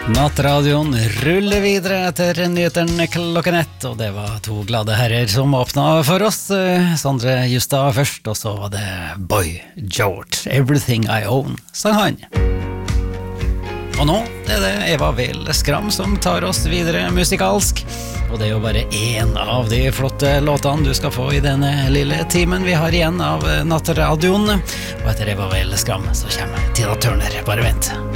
Nattradioen ruller videre etter nyhetene klokken 1, og det var to glade herrer som åpnet for oss. Sondre Justad først, og så var det Boy George, Everything I Own, sang han. Og nå er det Eva Vel Skram som tar oss videre musikalsk, og det er jo bare en av de flotte låtene du skal få i denne lille timen vi har igjen av Nattradioen. Og etter Eva Vel Skram så kommer Tina Turner, bare vent.